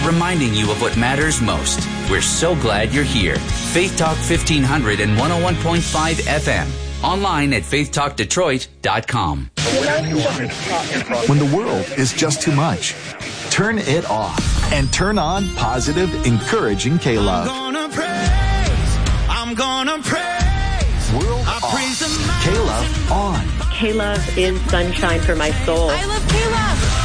reminding you of what matters most. We're so glad you're here. Faith Talk 1500 and 101.5 FM. Online at faithtalkdetroit.com. When the world is just too much, turn it off and turn on positive, encouraging K-Love. I'm gonna praise. World off. K-Love on. K-Love is sunshine for my soul. I love K-Love.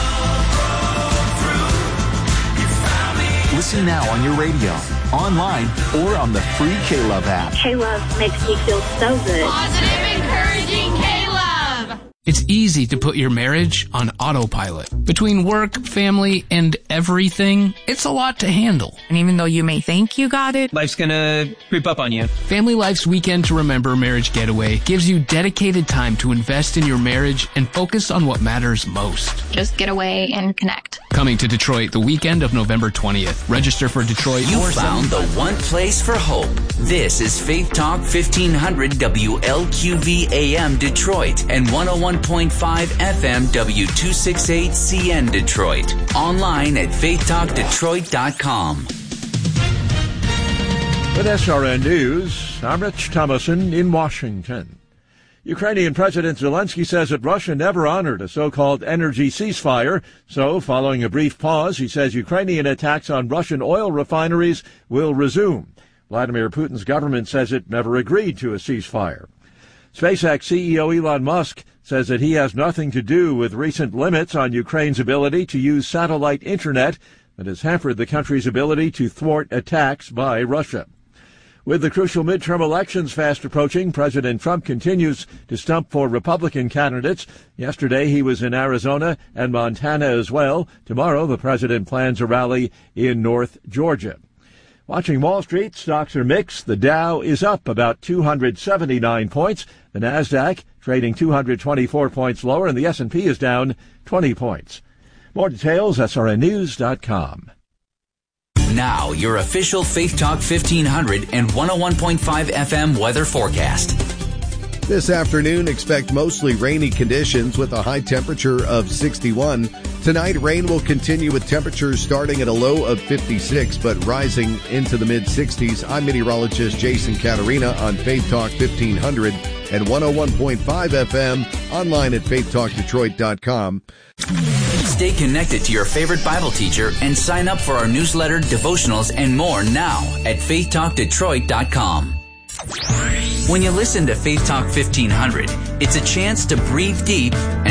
Listen now on your radio, online, or on the free K-Love app. K-Love makes me feel so good. Positive, encouraging K-Love. It's easy to put your marriage on autopilot. Between work, family, and everything, it's a lot to handle. And even though you may think you got it, life's gonna creep up on you. Family Life's Weekend to Remember Marriage Getaway gives you dedicated time to invest in your marriage and focus on what matters most. Just get away and connect. Coming to Detroit the weekend of November 20th. Register for Detroit. You found the one place for hope. This is Faith Talk 1500 WLQV AM Detroit and 101.5 FM W268CN Detroit. Online at faithtalkdetroit.com. With SRN News, I'm Rich Thomason in Washington. Ukrainian President Zelensky says that Russia never honored a so-called energy ceasefire. So, following a brief pause, he says Ukrainian attacks on Russian oil refineries will resume. Vladimir Putin's government says it never agreed to a ceasefire. SpaceX CEO Elon Musk says that he has nothing to do with recent limits on Ukraine's ability to use satellite internet that has hampered the country's ability to thwart attacks by Russia. With the crucial midterm elections fast approaching, President Trump continues to stump for Republican candidates. Yesterday, he was in Arizona and Montana as well. Tomorrow, the president plans a rally in North Georgia. Watching Wall Street, stocks are mixed. The Dow is up about 279 points. The Nasdaq trading 224 points lower, and the S&P is down 20 points. More details, srnnews.com. Now, your official Faith Talk 1500 and 101.5 FM weather forecast. This afternoon, expect mostly rainy conditions with a high temperature of 61. Tonight, rain will continue with temperatures starting at a low of 56, but rising into the mid-60s. I'm meteorologist Jason Caterina on Faith Talk 1500 and 101.5 FM, online at faithtalkdetroit.com. Stay connected to your favorite Bible teacher and sign up for our newsletter, devotionals, and more now at faithtalkdetroit.com. When you listen to Faith Talk 1500, it's a chance to breathe deep